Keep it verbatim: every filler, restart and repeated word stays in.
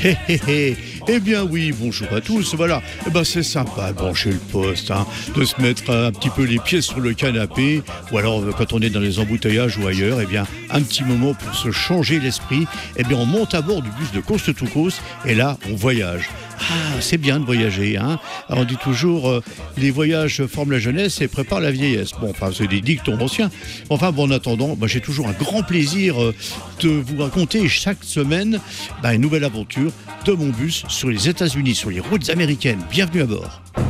Hé hé hé. Eh bien oui, bonjour à tous. Voilà, eh ben, c'est sympa de brancher le poste, hein, de se mettre un petit peu les pieds sur le canapé, ou alors euh, quand on est dans les embouteillages ou ailleurs, eh bien un petit moment pour se changer l'esprit. Eh bien on monte à bord du bus de Coast to Coast et là on voyage. Ah, c'est bien de voyager, hein. Alors, on dit toujours euh, les voyages forment la jeunesse et préparent la vieillesse. Bon, enfin, c'est des dictons anciens. Enfin, bon, en attendant, bah, j'ai toujours un grand plaisir euh, de vous raconter chaque semaine bah, une nouvelle aventure de mon bus sur les États-Unis, sur les routes américaines. Bienvenue à bord.